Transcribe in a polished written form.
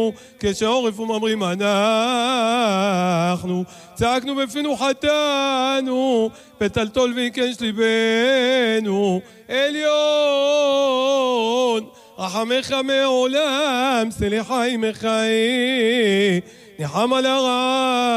כשעורף וממרים אנחנו, צעקנו בפינו חטאנו, בטלטול ויקש ליבנו, עליון רחמך מעולם, סליחה עמך נחם על הרע